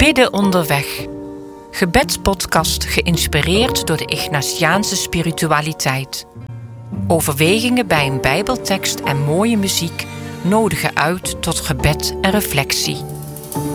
Bidden onderweg. Gebedspodcast geïnspireerd door de Ignatiaanse spiritualiteit. Overwegingen bij een Bijbeltekst en mooie muziek nodigen uit tot gebed en reflectie.